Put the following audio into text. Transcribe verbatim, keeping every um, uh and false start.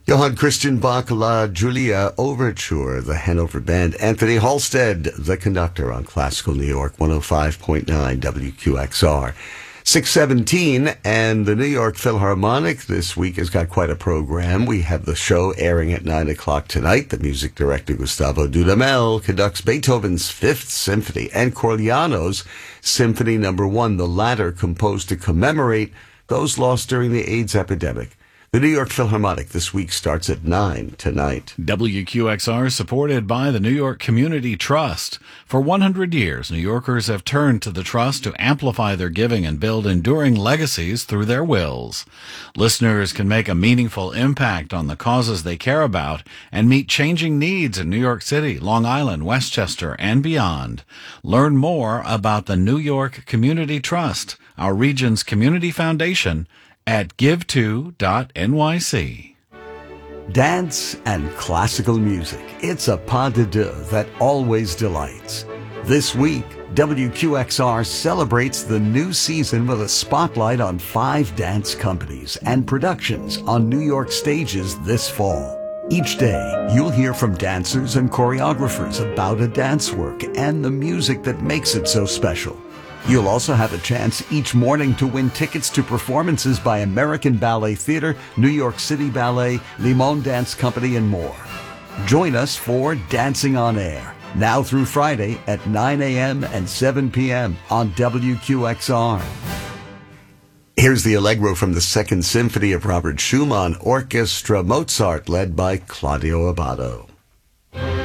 Johann Christian Bach La Giulia Overture, the Hanover Band. Anthony Halstead, the conductor on Classical New York, one oh five point nine W Q X R. six seventeen, and the New York Philharmonic this week has got quite a program. We have the show airing at nine o'clock tonight. The music director, Gustavo Dudamel, conducts Beethoven's Fifth Symphony and Corigliano's Symphony Number One, the latter composed to commemorate those lost during the AIDS epidemic. The New York Philharmonic this week starts at nine tonight. W Q X R supported by the New York Community Trust. For one hundred years, New Yorkers have turned to the Trust to amplify their giving and build enduring legacies through their wills. Listeners can make a meaningful impact on the causes they care about and meet changing needs in New York City, Long Island, Westchester, and beyond. Learn more about the New York Community Trust, our region's community foundation, at give to dot N Y C. Dance and classical music. It's a pas de deux that always delights. This week, W Q X R celebrates the new season with a spotlight on five dance companies and productions on New York stages this fall. Each day, you'll hear from dancers and choreographers about a dance work and the music that makes it so special. You'll also have a chance each morning to win tickets to performances by American Ballet Theatre, New York City Ballet, Limon Dance Company, and more. Join us for Dancing on Air, now through Friday at nine a.m. and seven p.m. on W Q X R. Here's the Allegro from the Second Symphony of Robert Schumann Orchestra Mozart, led by Claudio Abbado.